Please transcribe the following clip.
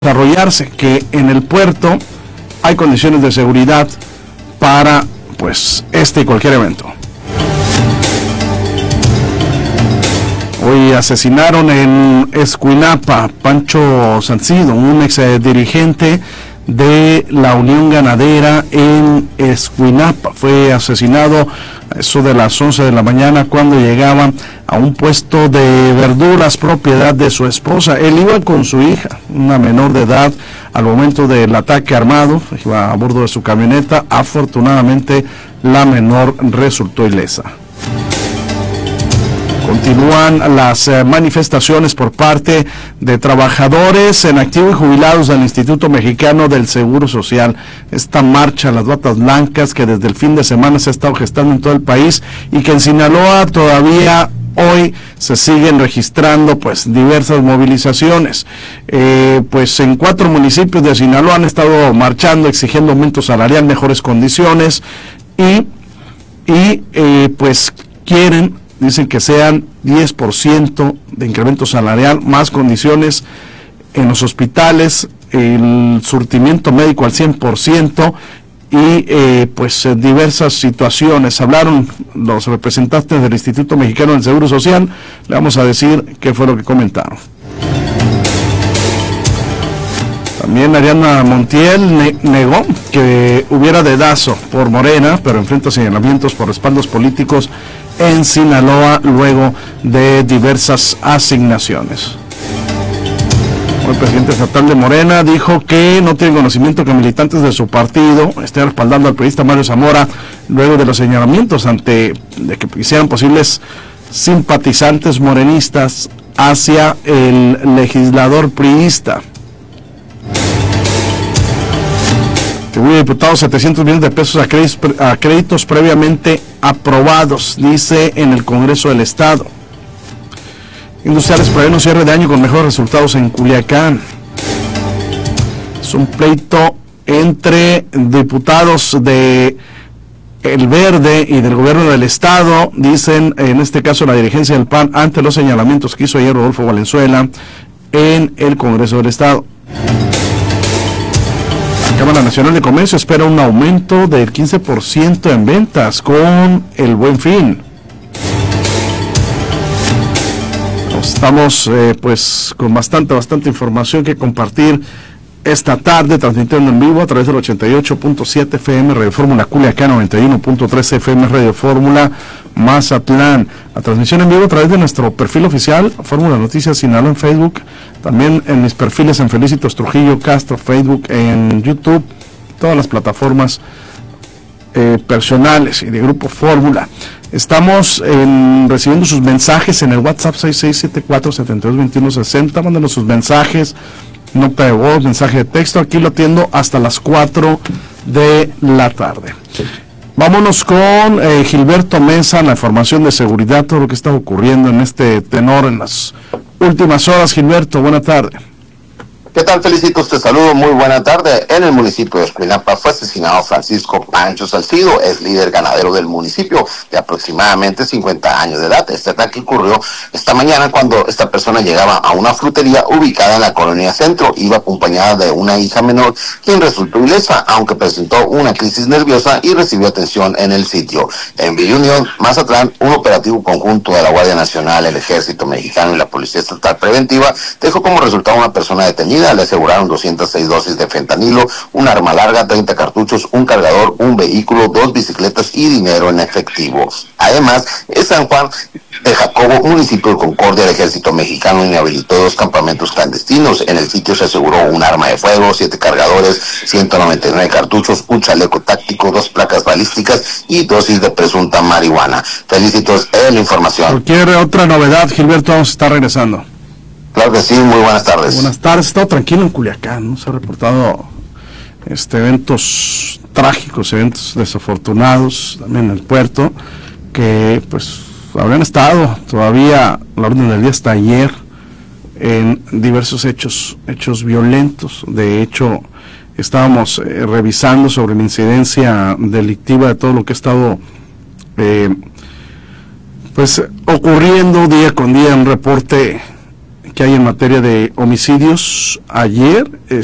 desarrollarse, que en el puerto hay condiciones de seguridad para pues este y cualquier evento. Hoy asesinaron en Escuinapa Pancho Salcido, un ex dirigente de la Unión Ganadera en Escuinapa. Fue asesinado a eso de las 11 de la mañana cuando llegaba a un puesto de verduras propiedad de su esposa. Él iba con su hija, una menor de edad, al momento del ataque armado. Iba a bordo de su camioneta. Afortunadamente la menor resultó ilesa. Continúan las manifestaciones por parte de trabajadores en activo y jubilados del Instituto Mexicano del Seguro Social. Esta marcha, las batas blancas, que desde el fin de semana se ha estado gestando en todo el país y que en Sinaloa todavía hoy se siguen registrando pues diversas movilizaciones. Pues en 4 municipios de Sinaloa han estado marchando exigiendo aumento salarial, mejores condiciones y pues dicen que sean 10% de incremento salarial, más condiciones en los hospitales, el surtimiento médico al 100% y pues diversas situaciones. Hablaron los representantes del Instituto Mexicano del Seguro Social. Le vamos a decir qué fue lo que comentaron. También Ariana Montiel negó que hubiera dedazo por Morena, pero enfrenta señalamientos por respaldos políticos en Sinaloa luego de diversas asignaciones. El presidente estatal de Morena dijo que no tiene conocimiento que militantes de su partido estén respaldando al periodista Mario Zamora luego de los señalamientos de que hicieran posibles simpatizantes morenistas hacia el legislador priista. Atribuye diputados 700 millones de pesos a créditos previamente aprobados, dice en el Congreso del Estado. Industriales prevén un cierre de año con mejores resultados en Culiacán. Es un pleito entre diputados de El Verde y del gobierno del Estado, dicen en este caso la dirigencia del PAN, ante los señalamientos que hizo ayer Rodolfo Valenzuela en el Congreso del Estado. La Cámara Nacional de Comercio espera un aumento del 15% en ventas con el Buen Fin. Estamos pues con bastante información que compartir esta tarde, transmitiendo en vivo a través del 88.7 FM Radio Fórmula Culiacán, 91.3 FM Radio Fórmula Mazatlán. La transmisión en vivo a través de nuestro perfil oficial, Fórmula Noticias Sinaloa en Facebook, también en mis perfiles en Felicitos Trujillo Castro, Facebook, en YouTube, todas las plataformas personales y de Grupo Fórmula. Estamos recibiendo sus mensajes en el WhatsApp 6674-722160. Mándenos sus mensajes, nota de voz, mensaje de texto. Aquí lo atiendo hasta las 4 de la tarde. Vámonos con Gilberto Mesa, la información de seguridad, todo lo que está ocurriendo en este tenor en las últimas horas. Gilberto, buena tarde. ¿Qué tal, Felicitos? Te saludo, muy buena tarde. En el municipio de Escuinapa fue asesinado Francisco Pancho Salcido, es líder ganadero del municipio de aproximadamente 50 años de edad. Este ataque ocurrió esta mañana cuando esta persona llegaba a una frutería ubicada en la colonia Centro. Iba acompañada de una hija menor, quien resultó ilesa, aunque presentó una crisis nerviosa y recibió atención en el sitio. En Villa Unión, Mazatlán, un operativo conjunto de la Guardia Nacional, el Ejército Mexicano y la Policía Estatal Preventiva dejó como resultado una persona detenida. Le aseguraron 206 dosis de fentanilo, un arma larga, 30 cartuchos, un cargador, un vehículo, 2 bicicletas y dinero en efectivo. Además, en San Juan de Jacobo, municipio de Concordia, el Ejército Mexicano inhabilitó 2 campamentos clandestinos. En el sitio se aseguró un arma de fuego, 7 cargadores, 199 cartuchos, un chaleco táctico, 2 placas balísticas y dosis de presunta marihuana. Felicitos en la información. Cualquier otra novedad, Gilberto, vamos a estar regresando. Claro que sí, muy buenas tardes. Buenas tardes, está tranquilo en Culiacán, ¿no? Se ha reportado eventos trágicos, eventos desafortunados también en el puerto, que pues habrían estado todavía a la orden del día hasta ayer en diversos hechos violentos. De hecho, estábamos revisando sobre la incidencia delictiva de todo lo que ha estado pues ocurriendo día con día, un reporte que hay en materia de homicidios. Ayer